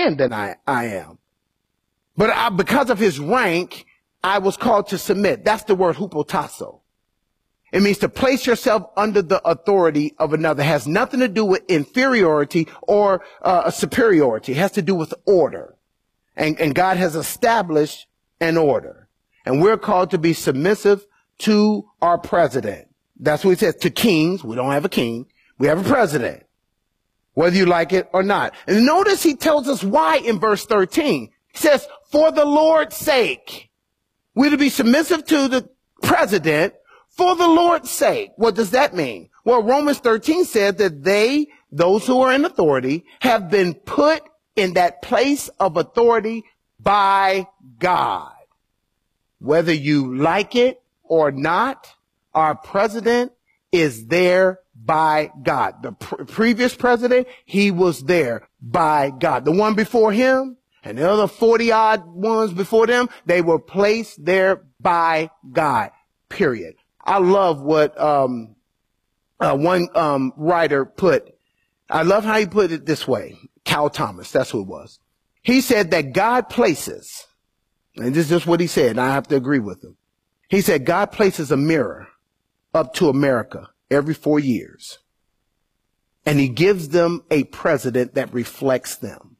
man than I am. But because of his rank, I was called to submit. That's the word hupotasso. It means to place yourself under the authority of another. It has nothing to do with inferiority or superiority. It has to do with order. And God has established an order. And we're called to be submissive to our president. That's what he says, to kings. We don't have a king. We have a president, whether you like it or not. And notice he tells us why in verse 13. He says, for the Lord's sake. We're to be submissive to the president for the Lord's sake. What does that mean? Well, Romans 13 said that those who are in authority, have been put in that place of authority by God. Whether you like it or not, our president is there by God. The previous president, he was there by God. The one before him and the other 40 odd ones before them, they were placed there by God, period. I love what one writer put. I love how he put it this way. Cal Thomas, that's who it was. He said that God places, and this is just what he said, and I have to agree with him. He said God places a mirror up to America every 4 years, and he gives them a president that reflects them.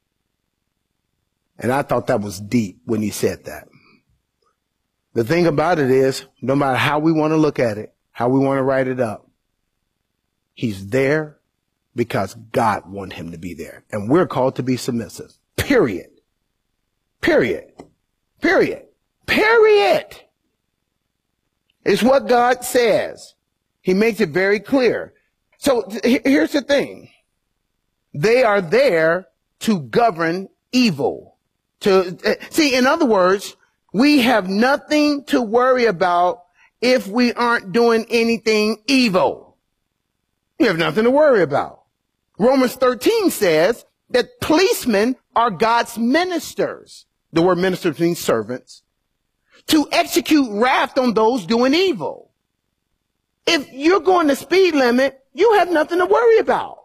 And I thought that was deep when he said that. The thing about it is, no matter how we want to look at it, how we want to write it up, he's there because God wanted him to be there. And we're called to be submissive. Period. Period. Period. Period. It's what God says. He makes it very clear. So here's the thing. They are there to govern evil. See, in other words, we have nothing to worry about if we aren't doing anything evil. You have nothing to worry about. Romans 13 says that policemen are God's ministers. The word ministers means servants. To execute wrath on those doing evil. If you're going the speed limit, you have nothing to worry about.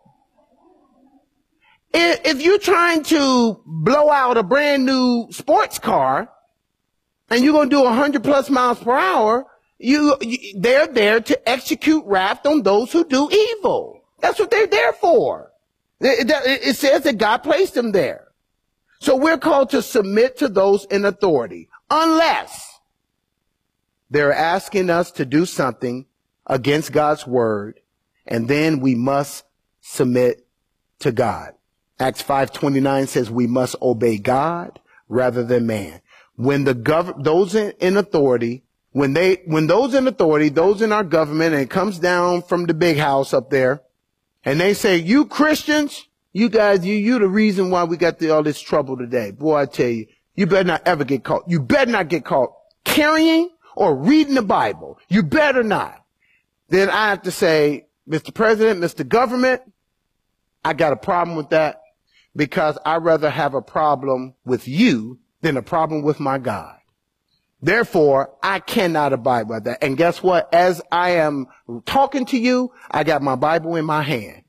If you're trying to blow out a brand new sports car and you're going to do 100 plus miles per hour, they're there to execute wrath on those who do evil. That's what they're there for. It says that God placed them there. So we're called to submit to those in authority, unless they're asking us to do something against God's word, and then we must submit to God. Acts 5:29 says we must obey God rather than man. When those in authority, those in our government, and it comes down from the big house up there, and they say, you Christians, you guys, you the reason why we got all this trouble today. Boy, I tell you, you better not ever get caught. You better not get caught carrying or reading the Bible. You better not. Then I have to say, Mr. President, Mr. Government, I got a problem with that, because I'd rather have a problem with you than a problem with my God. Therefore, I cannot abide by that. And guess what? As I am talking to you, I got my Bible in my hand.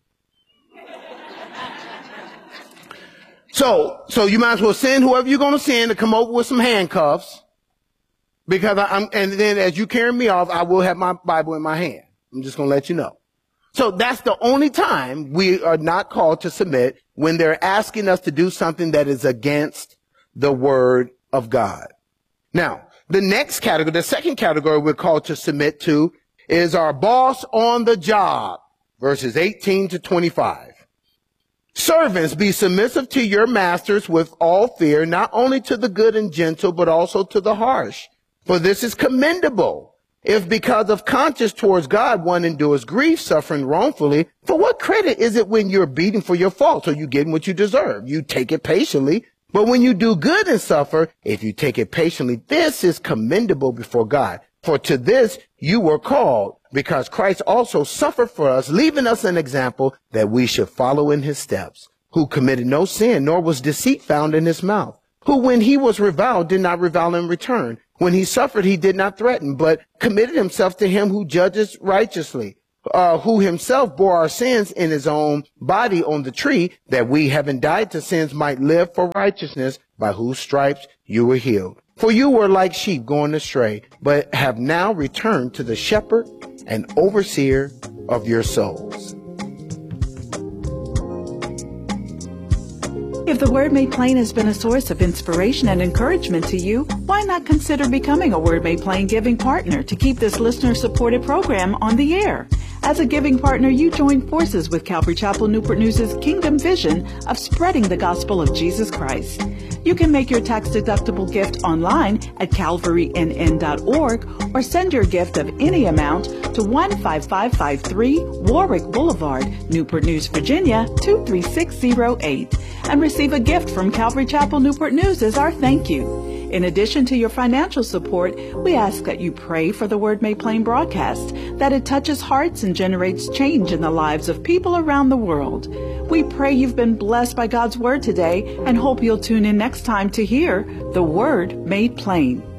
So you might as well send whoever you're going to send to come over with some handcuffs, because and then as you carry me off, I will have my Bible in my hand. I'm just going to let you know. So that's the only time we are not called to submit, when they're asking us to do something that is against the word of God. Now, the next category, the second category we're called to submit to, is our boss on the job, verses 18 to 25. Servants, be submissive to your masters with all fear, not only to the good and gentle, but also to the harsh. For this is commendable. If because of conscience towards God one endures grief, suffering wrongfully, for what credit is it when you're beaten for your fault? So you're getting what you deserve. You take it patiently. But when you do good and suffer, if you take it patiently, this is commendable before God. For to this you were called, because Christ also suffered for us, leaving us an example that we should follow in his steps, who committed no sin, nor was deceit found in his mouth, who when he was reviled did not revile in return. When he suffered, he did not threaten, but committed himself to him who judges righteously, who himself bore our sins in his own body on the tree, that we, having died to sins, might live for righteousness, by whose stripes you were healed. For you were like sheep going astray, but have now returned to the shepherd and overseer of your souls. If the Word Made Plain has been a source of inspiration and encouragement to you, why not consider becoming a Word Made Plain giving partner to keep this listener-supported program on the air? As a giving partner, you join forces with Calvary Chapel Newport News' Kingdom Vision of spreading the gospel of Jesus Christ. You can make your tax-deductible gift online at calvarynn.org or send your gift of any amount to 15553 Warwick Boulevard, Newport News, Virginia 23608, and receive a gift from Calvary Chapel Newport News as our thank you. In addition to your financial support, we ask that you pray for the Word Made Plain broadcast, that it touches hearts and generates change in the lives of people around the world. We pray you've been blessed by God's Word today and hope you'll tune in next time to hear the Word Made Plain.